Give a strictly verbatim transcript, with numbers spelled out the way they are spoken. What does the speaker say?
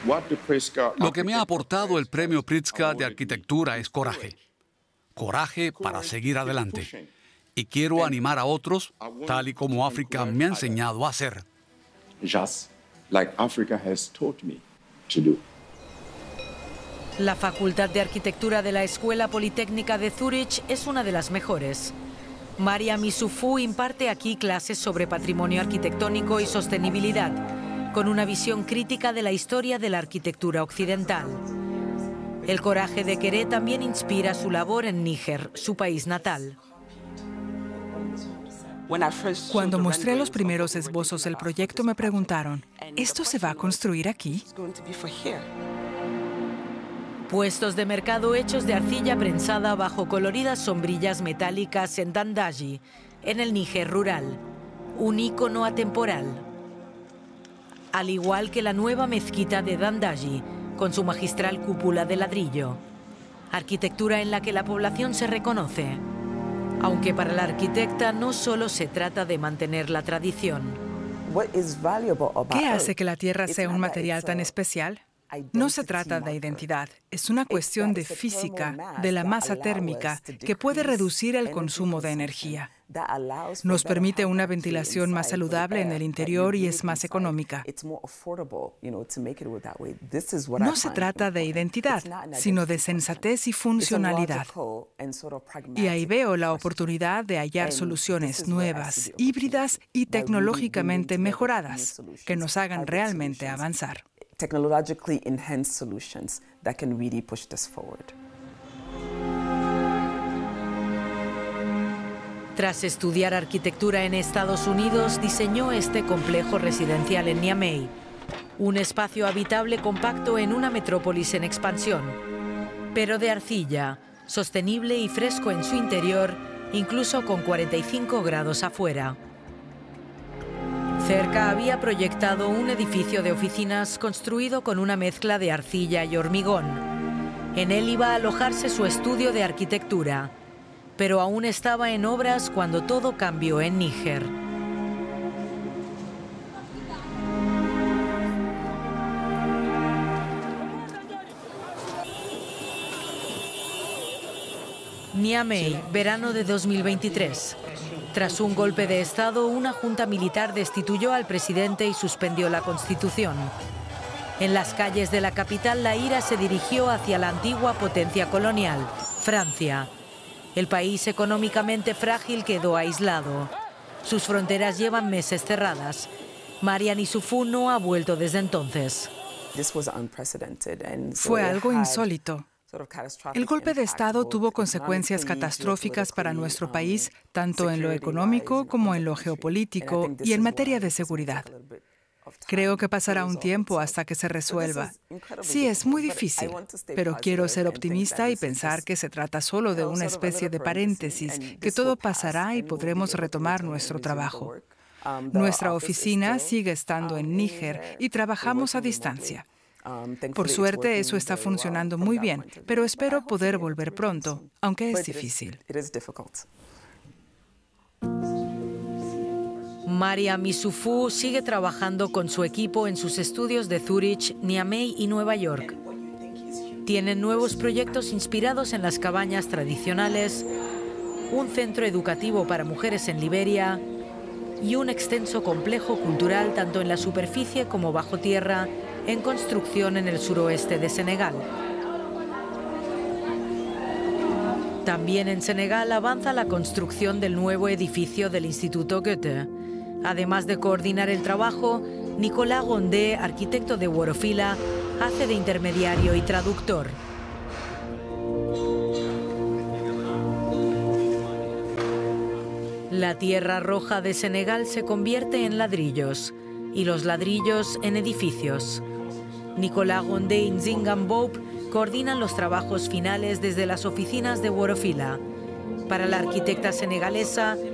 Lo que me ha aportado el Premio Pritzker de Arquitectura es coraje. Coraje para seguir adelante. Y quiero animar a otros, tal y como África me ha enseñado a hacer. La Facultad de Arquitectura de la Escuela Politécnica de Zúrich es una de las mejores. Mariam Issoufou imparte aquí clases sobre patrimonio arquitectónico y sostenibilidad, con una visión crítica de la historia de la arquitectura occidental. El coraje de Kéré también inspira su labor en Níger, su país natal. Cuando mostré los primeros esbozos del proyecto me preguntaron, ¿esto se va a construir aquí? Puestos de mercado hechos de arcilla prensada bajo coloridas sombrillas metálicas en Dandaji, en el Níger rural, un ícono atemporal. Al igual que la nueva mezquita de Dandaji, con su magistral cúpula de ladrillo. Arquitectura en la que la población se reconoce. Aunque para la arquitecta no solo se trata de mantener la tradición. ¿Qué hace que la tierra sea un material tan especial? No se trata de identidad, es una cuestión de física, de la masa térmica, que puede reducir el consumo de energía. Nos permite una ventilación más saludable en el interior y es más económica. No se trata de identidad, sino de sensatez y funcionalidad. Y ahí veo la oportunidad de hallar soluciones nuevas, híbridas y tecnológicamente mejoradas, que nos hagan realmente avanzar. Technologically enhanced solutions that can really push this forward. Tras estudiar arquitectura en Estados Unidos, diseñó este complejo residencial en Niamey, un espacio habitable compacto en una metrópolis en expansión, pero de arcilla, sostenible y fresco en su interior, incluso con cuarenta y cinco grados afuera. Cerca había proyectado un edificio de oficinas construido con una mezcla de arcilla y hormigón. En él iba a alojarse su estudio de arquitectura, pero aún estaba en obras cuando todo cambió en Níger. Niamey, verano de dos mil veintitrés. Tras un golpe de Estado, una junta militar destituyó al presidente y suspendió la Constitución. En las calles de la capital, la ira se dirigió hacia la antigua potencia colonial, Francia. El país económicamente frágil quedó aislado. Sus fronteras llevan meses cerradas. Mariam Issoufou no ha vuelto desde entonces. Fue algo insólito. El golpe de Estado tuvo consecuencias catastróficas para nuestro país, tanto en lo económico como en lo geopolítico y en materia de seguridad. Creo que pasará un tiempo hasta que se resuelva. Sí, es muy difícil, pero quiero ser optimista y pensar que se trata solo de una especie de paréntesis, que todo pasará y podremos retomar nuestro trabajo. Nuestra oficina sigue estando en Níger y trabajamos a distancia. Por suerte, eso está funcionando muy bien, pero espero poder volver pronto, aunque es difícil. Mariam Issoufou sigue trabajando con su equipo en sus estudios de Zúrich, Niamey y Nueva York. Tienen nuevos proyectos inspirados en las cabañas tradicionales, un centro educativo para mujeres en Liberia y un extenso complejo cultural tanto en la superficie como bajo tierra, en construcción en el suroeste de Senegal. También en Senegal avanza la construcción del nuevo edificio del Instituto Goethe. Además de coordinar el trabajo, Nicolas Gondé, arquitecto de Worofila, hace de intermediario y traductor. La tierra roja de Senegal se convierte en ladrillos y los ladrillos en edificios. Nicolas Gondé y Nzinga Mboup coordinan los trabajos finales desde las oficinas de Worofila. Para la arquitecta senegalesa,